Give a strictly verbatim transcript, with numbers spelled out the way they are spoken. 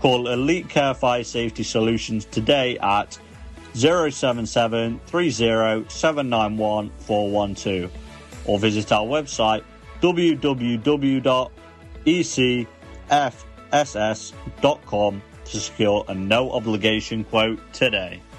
Call Elite Care Fire Safety Solutions today at zero seven seven three zero seven nine one four one two or visit our website w w w dot e c f s s dot com to secure a no obligation quote today.